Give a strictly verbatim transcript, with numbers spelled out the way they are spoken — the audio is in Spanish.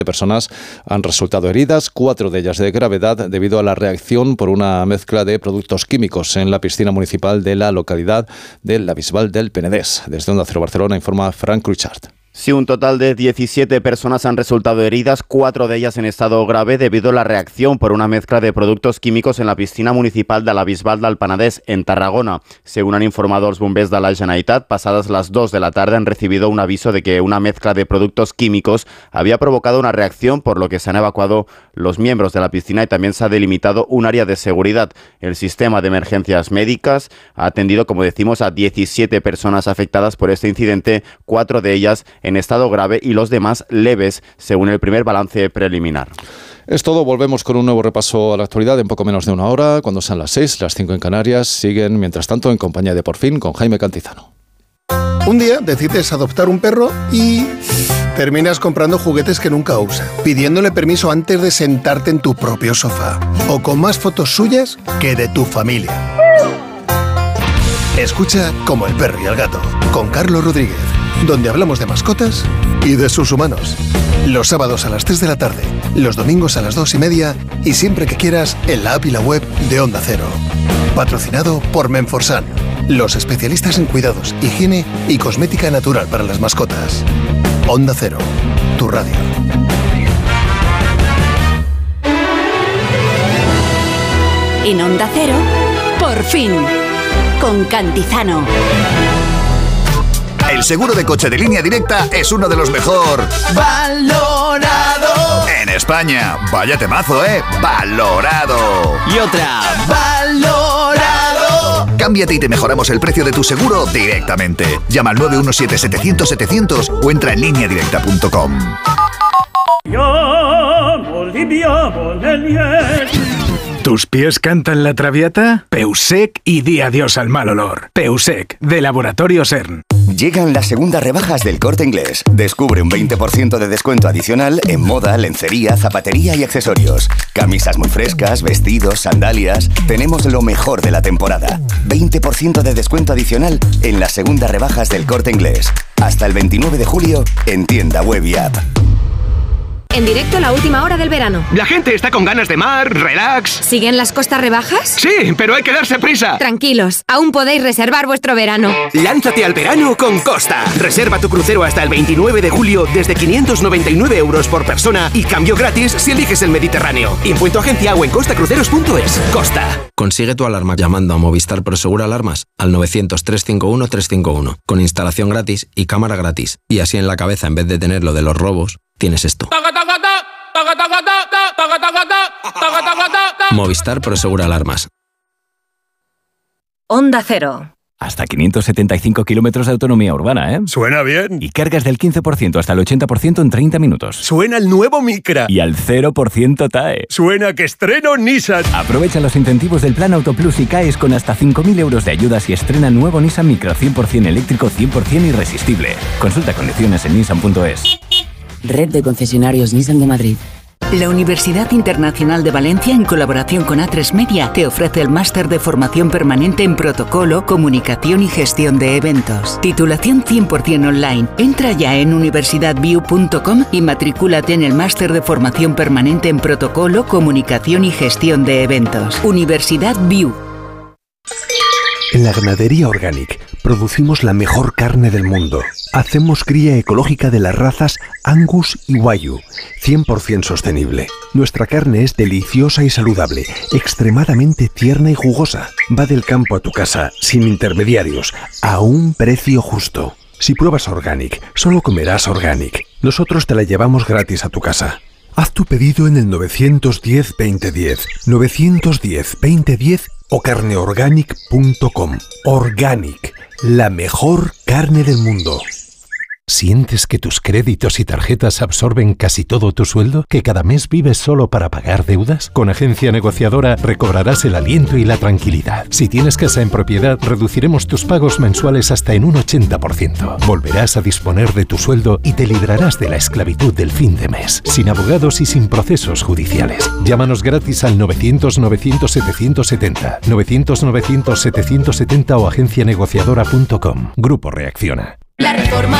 personas han resultado heridas, cuatro de ellas de gravedad, debido a la reacción por una mezcla de productos químicos en la piscina municipal de la localidad de La Bisbal del Penedès. Desde Onda Cero Barcelona informa Frank Cruchart. Sí, un total de diecisiete personas han resultado heridas, cuatro de ellas en estado grave debido a la reacción por una mezcla de productos químicos en la piscina municipal de La Bisbal del Penedès, en Tarragona. Según han informado los bombers de la Generalitat, pasadas las dos de la tarde han recibido un aviso de que una mezcla de productos químicos había provocado una reacción, por lo que se han evacuado los miembros de la piscina y también se ha delimitado un área de seguridad. El sistema de emergencias médicas ha atendido, como decimos, a diecisiete personas afectadas por este incidente, cuatro de ellas en estado grave y los demás leves, según el primer balance preliminar. Es todo, volvemos con un nuevo repaso a la actualidad en poco menos de una hora, cuando sean las seis, las cinco en Canarias. Siguen, mientras tanto, en compañía de Por Fin, con Jaime Cantizano. Un día decides adoptar un perro y terminas comprando juguetes que nunca usa, pidiéndole permiso antes de sentarte en tu propio sofá, o con más fotos suyas que de tu familia. Escucha Como el perro y el gato, con Carlos Rodríguez, donde hablamos de mascotas y de sus humanos. Los sábados a las tres de la tarde, los domingos a las dos y media y siempre que quieras en la app y la web de Onda Cero. Patrocinado por Menforsan, los especialistas en cuidados, higiene y cosmética natural para las mascotas. Onda Cero, tu radio. En Onda Cero, Por Fin, con Cantizano. El seguro de coche de Línea Directa es uno de los mejor valorado en España. Vaya temazo, ¿eh? Valorado. Y otra. Valorado. Cámbiate y te mejoramos el precio de tu seguro directamente. Llama al nueve uno siete, setecientos, setecientos o entra en línea directa punto com. ¿Tus pies cantan la traviata? Peusec y di adiós al mal olor. Peusec, de Laboratorio CERN. Llegan las segundas rebajas del Corte Inglés. Descubre un veinte por ciento de descuento adicional en moda, lencería, zapatería y accesorios. Camisas muy frescas, vestidos, sandalias. Tenemos lo mejor de la temporada. veinte por ciento de descuento adicional en las segundas rebajas del Corte Inglés. Hasta el veintinueve de julio en tienda web y app. En directo la última hora del verano. La gente está con ganas de mar, relax. ¿Siguen las costas rebajas? Sí, pero hay que darse prisa. Tranquilos, aún podéis reservar vuestro verano. Lánzate al verano con Costa. Reserva tu crucero hasta el veintinueve de julio desde quinientos noventa y nueve euros por persona y cambio gratis si eliges el Mediterráneo. Impuesto agencia o en costacruceros punto es. Costa. Consigue tu alarma llamando a Movistar Prosegur Alarmas al novecientos, trescientos cincuenta y uno, trescientos cincuenta y uno con instalación gratis y cámara gratis. Y así en la cabeza, en vez de tener lo de los robos, tienes esto. Movistar Prosegur Alarmas. Onda Cero. Hasta quinientos setenta y cinco kilómetros de autonomía urbana, ¿eh? Suena bien. Y cargas del quince por ciento hasta el ochenta por ciento en treinta minutos. Suena el nuevo Micra. Y al cero por ciento T A E. Suena que estreno Nissan. Aprovecha los incentivos del Plan Autoplus y caes con hasta cinco mil euros de ayudas y estrena nuevo Nissan Micra cien por ciento eléctrico, cien por ciento irresistible. Consulta condiciones en nissan punto es. Red de concesionarios Nissan de Madrid. La Universidad Internacional de Valencia, en colaboración con A tres Media, te ofrece el máster de formación permanente en protocolo, comunicación y gestión de eventos. Titulación cien por ciento online. Entra ya en universidad view punto com y matricúlate en el máster de formación permanente en protocolo, comunicación y gestión de eventos. Universidad View. En la Ganadería Organic producimos la mejor carne del mundo. Hacemos cría ecológica de las razas Angus y Wagyu, cien por ciento sostenible. Nuestra carne es deliciosa y saludable, extremadamente tierna y jugosa. Va del campo a tu casa, sin intermediarios, a un precio justo. Si pruebas Organic, solo comerás Organic. Nosotros te la llevamos gratis a tu casa. Haz tu pedido en el nueve uno cero, veinte diez, nueve uno cero, veinte diez o carne organic punto com. Organic, la mejor carne del mundo. ¿Sientes que tus créditos y tarjetas absorben casi todo tu sueldo? ¿Que cada mes vives solo para pagar deudas? Con Agencia Negociadora recobrarás el aliento y la tranquilidad. Si tienes casa en propiedad, reduciremos tus pagos mensuales hasta en un ochenta por ciento. Volverás a disponer de tu sueldo y te librarás de la esclavitud del fin de mes, sin abogados y sin procesos judiciales. Llámanos gratis al novecientos, novecientos, setecientos setenta, novecientos, novecientos, setecientos setenta o agencia negociadora punto com. Grupo Reacciona. La reforma